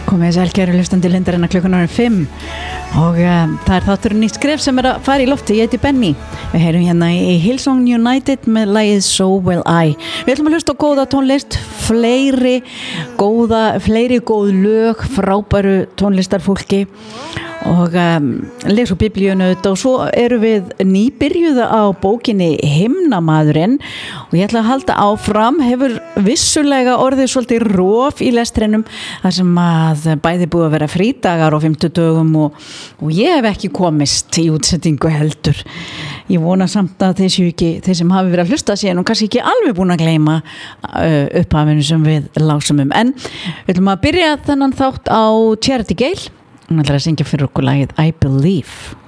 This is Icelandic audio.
Komið sæl kæru hlustandi Lindarinnar klukkan 5 og það þátturinn nýtt skref sem að fara í lofti. Ég heiti Benny. Við heyrum hérna í Hillsong United með lagið So Will I. Við ætlum að hlusta á góða tónlist, fleiri góð lög, frábæru tónlistarfólki og lesa úr biblíunu og svo erum við nýbyrjuða á bókinni Himnamaðurinn og ég ætla að halda áfram. Hefur vissulega orðið svolítið rof í lestrinum þar sem að bæði búið að vera frídagar á 50 dögum og ég hef ekki komist í útsettingu heldur. Ég vona samt að þeir sem hafi verið að hlusta sér nú kannski ekki alveg búin að gleyma upphafinu sem við lásum en við ætlum að byrja þennan þátt á Charity Gale. Hún ætlar að syngja fyrir okkur lagið I Believe.